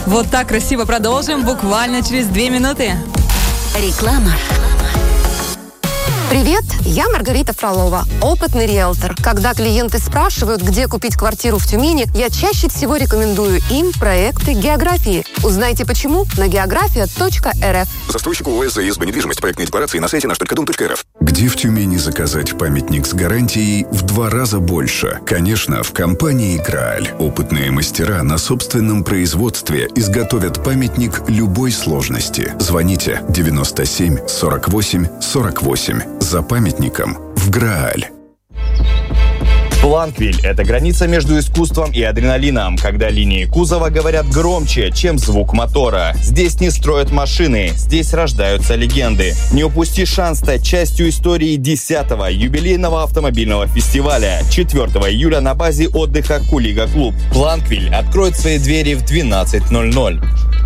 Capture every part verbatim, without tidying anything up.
Вот так красиво продолжим буквально через две минуты. Реклама. Привет, я Маргарита Фролова, опытный риэлтор. Когда клиенты спрашивают, где купить квартиру в Тюмени, я чаще всего рекомендую им проекты географии. Узнайте почему на география точка эр эф. Застройщику ОС ИСБ недвижимость. Проектные декларации на сайте наш точка дом точка эр эф. Где в Тюмени заказать памятник с гарантией в два раза больше? Конечно, в компании «Грааль». Опытные мастера на собственном производстве изготовят памятник любой сложности. Звоните девяносто семь сорок восемь сорок восемь. За памятником в «Грааль». Планквиль – это граница между искусством и адреналином, когда линии кузова говорят громче, чем звук мотора. Здесь не строят машины, здесь рождаются легенды. Не упусти шанс стать частью истории десятого юбилейного автомобильного фестиваля четвёртого июля на базе отдыха «Кулига Клуб». Планквиль откроет свои двери в двенадцать ноль ноль.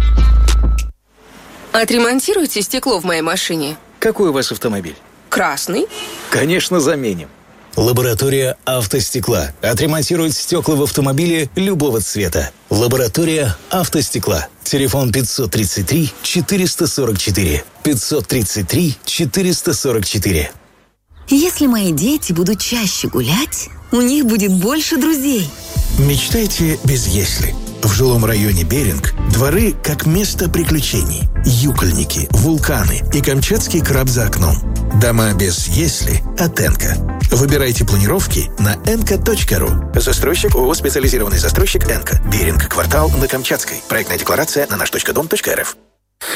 Отремонтируйте стекло в моей машине. Какой у вас автомобиль? Красный. Конечно, заменим. Лаборатория автостекла отремонтирует стекла в автомобиле любого цвета. Лаборатория автостекла. Телефон пятьсот тридцать три четыреста сорок четыре. пятьсот тридцать три четыреста сорок четыре. Если мои дети будут чаще гулять, у них будет больше друзей. Мечтайте без «если». В жилом районе Беринг дворы как место приключений. Юкольники, вулканы и камчатский краб за окном. Дома без «если» от «Энка». Выбирайте планировки на энка точка ру. Застройщик ООО «Специализированный застройщик Энка». Беринг, квартал на Камчатской. Проектная декларация на наш точка дом точка эр эф.